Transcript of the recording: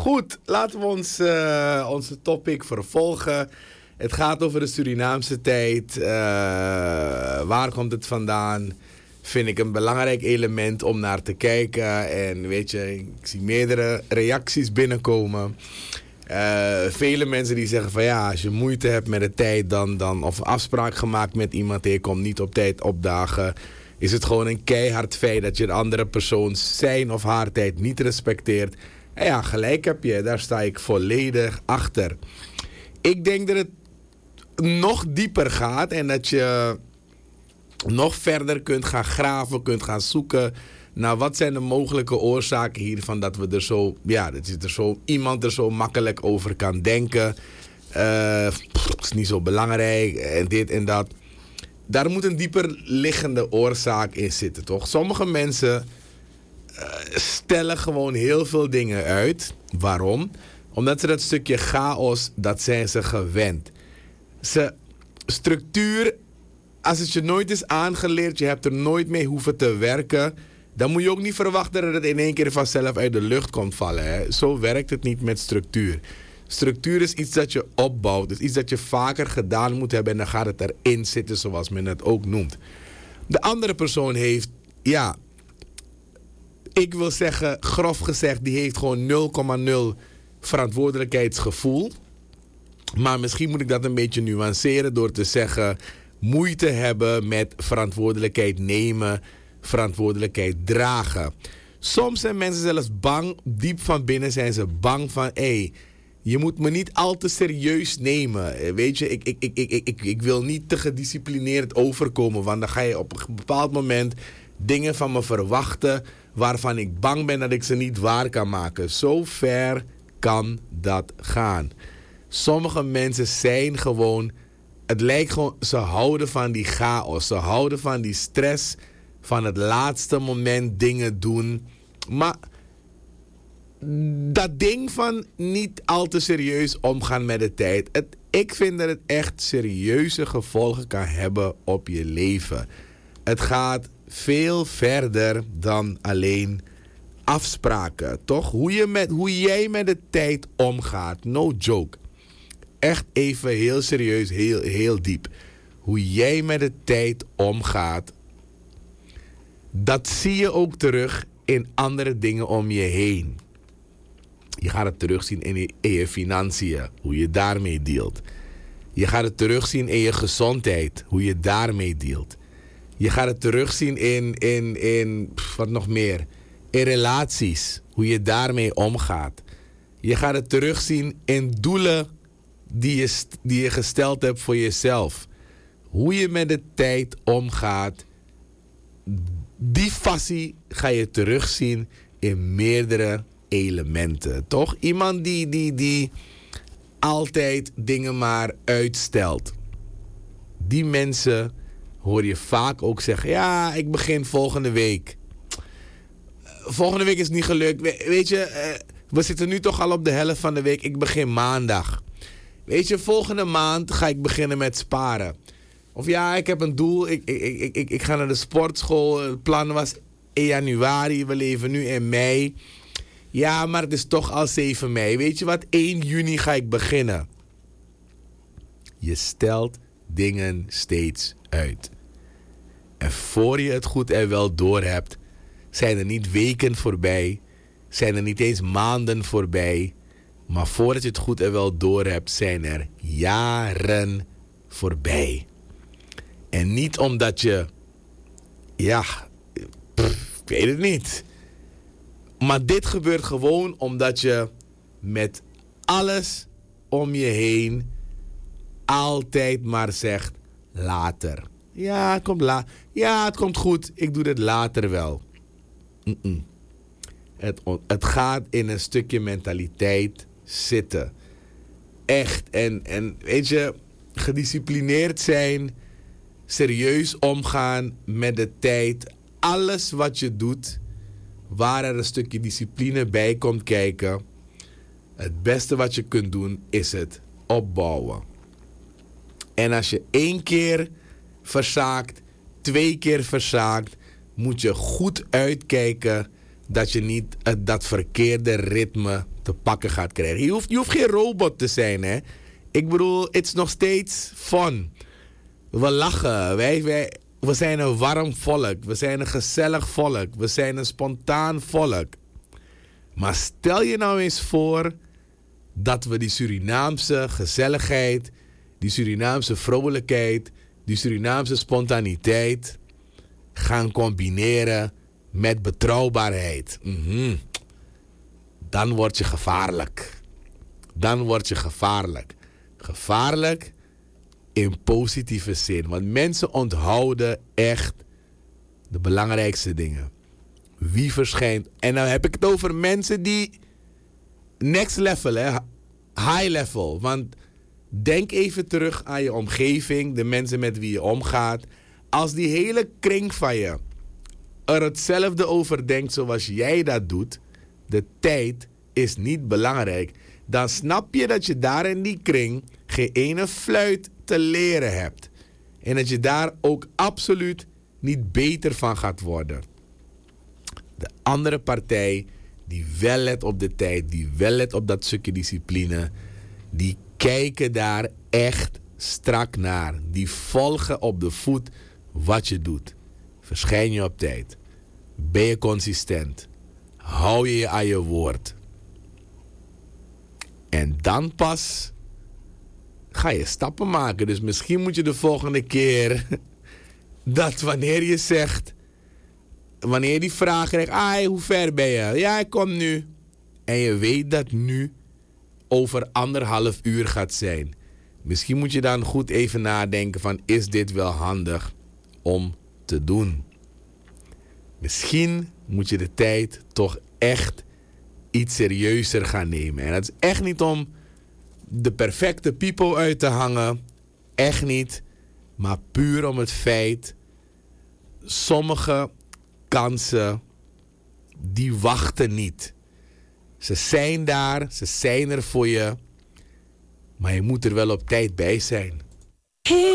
Goed, laten we onze topic vervolgen. Het gaat over de Surinaamse tijd. Waar komt het vandaan? Vind ik een belangrijk element om naar te kijken. En weet je, ik zie meerdere reacties binnenkomen. Vele mensen die zeggen van ja, als je moeite hebt met de tijd of een afspraak gemaakt met iemand en je komt niet op tijd opdagen, is het gewoon een keihard feit dat je de andere persoon zijn of haar tijd niet respecteert. En ja, gelijk heb je, daar sta ik volledig achter. Ik denk dat het nog dieper gaat en dat je nog verder kunt gaan graven, kunt gaan zoeken naar wat zijn de mogelijke oorzaken hiervan dat we er zo, ja, iemand er zo makkelijk over kan denken. Het is niet zo belangrijk en dit en dat. Daar moet een dieper liggende oorzaak in zitten, toch? Sommige mensen stellen gewoon heel veel dingen uit. Waarom? Omdat ze dat stukje chaos, dat zijn ze gewend. Structuur, als het je nooit is aangeleerd, je hebt er nooit mee hoeven te werken, dan moet je ook niet verwachten dat het in één keer vanzelf uit de lucht komt vallen. Hè? Zo werkt het niet met structuur. Structuur is iets dat je opbouwt. Het is iets dat je vaker gedaan moet hebben en dan gaat het erin zitten zoals men het ook noemt. De andere persoon heeft, ja, ik wil zeggen, grof gezegd, die heeft gewoon 0,0 verantwoordelijkheidsgevoel. Maar misschien moet ik dat een beetje nuanceren door te zeggen, moeite hebben met verantwoordelijkheid nemen, verantwoordelijkheid dragen. Soms zijn mensen zelfs bang, diep van binnen zijn ze bang van, je moet me niet al te serieus nemen. Weet je, ik wil niet te gedisciplineerd overkomen, want dan ga je op een bepaald moment dingen van me verwachten waarvan ik bang ben dat ik ze niet waar kan maken. Zo ver kan dat gaan. Sommige mensen zijn gewoon, het lijkt gewoon, ze houden van die chaos. Ze houden van die stress, van het laatste moment dingen doen. Maar dat ding van niet al te serieus omgaan met de tijd. Ik vind dat het echt serieuze gevolgen kan hebben op je leven. Het gaat veel verder dan alleen afspraken, toch? Hoe jij met de tijd omgaat, no joke. Echt even heel serieus, heel diep. Hoe jij met de tijd omgaat, dat zie je ook terug in andere dingen om je heen. Je gaat het terugzien in je financiën, hoe je daarmee dealt. Je gaat het terugzien in je gezondheid, hoe je daarmee dealt. Je gaat het terugzien in wat nog meer, in relaties, hoe je daarmee omgaat. Je gaat het terugzien in doelen die je gesteld hebt voor jezelf. Hoe je met de tijd omgaat, die passie ga je terugzien in meerdere elementen. Toch? Iemand die altijd dingen maar uitstelt. Die mensen hoor je vaak ook zeggen, ja, ik begin volgende week. Volgende week is niet gelukt. Weet je, we zitten nu toch al op de helft van de week. Ik begin maandag. Weet je, volgende maand ga ik beginnen met sparen. Of ja, ik heb een doel. Ik ga naar de sportschool. Het plan was in januari. We leven nu in mei. Ja, maar het is toch al 7 mei. Weet je wat? 1 juni ga ik beginnen. Je stelt dingen steeds uit. En voor je het goed en wel doorhebt, zijn er niet weken voorbij. Zijn er niet eens maanden voorbij. Maar voordat je het goed en wel doorhebt, zijn er jaren voorbij. En niet omdat je, ja, ik weet het niet. Maar dit gebeurt gewoon omdat je met alles om je heen altijd maar zegt later. Ja, het komt goed. Ik doe dit later wel. Het gaat in een stukje mentaliteit zitten. Echt. En weet je, gedisciplineerd zijn, serieus omgaan met de tijd. Alles wat je doet, waar er een stukje discipline bij komt kijken, het beste wat je kunt doen is het opbouwen. En als je 1 keer verzaakt, 2 keer verzaakt, moet je goed uitkijken dat je niet dat verkeerde ritme te pakken gaat krijgen. Je hoeft geen robot te zijn, hè. Ik bedoel, het is nog steeds fun. We lachen. We zijn een warm volk. We zijn een gezellig volk. We zijn een spontaan volk. Maar stel je nou eens voor dat we die Surinaamse gezelligheid, die Surinaamse vrolijkheid, die Surinaamse spontaniteit gaan combineren met betrouwbaarheid. Dan word je gevaarlijk. Dan word je gevaarlijk. Gevaarlijk in positieve zin. Want mensen onthouden echt de belangrijkste dingen. Wie verschijnt. En dan heb ik het over mensen die next level, hè? High level. Want denk even terug aan je omgeving, de mensen met wie je omgaat. Als die hele kring van je er hetzelfde over denkt zoals jij dat doet, de tijd is niet belangrijk, dan snap je dat je daar in die kring geen ene fluit te leren hebt. En dat je daar ook absoluut niet beter van gaat worden. De andere partij die wel let op de tijd, die wel let op dat stukje discipline, die kijken daar echt strak naar. Die volgen op de voet wat je doet. Verschijn je op tijd. Ben je consistent. Hou je aan je woord. En dan pas ga je stappen maken. Dus misschien moet je de volgende keer dat wanneer je zegt, wanneer je die vraag krijgt, hoe ver ben je? Ja, ik kom nu. En je weet dat nu over 1,5 uur gaat zijn. Misschien moet je dan goed even nadenken van, is dit wel handig om te doen? Misschien moet je de tijd toch echt iets serieuzer gaan nemen. En dat is echt niet om de perfecte people uit te hangen. Echt niet. Maar puur om het feit, sommige kansen, die wachten niet. Ze zijn daar, ze zijn er voor je. Maar je moet er wel op tijd bij zijn.